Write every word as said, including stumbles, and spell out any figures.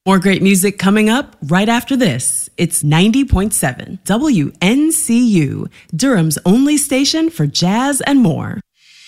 More great music coming up right after this. It's ninety point seven W N C U, Durham's only station for jazz and more.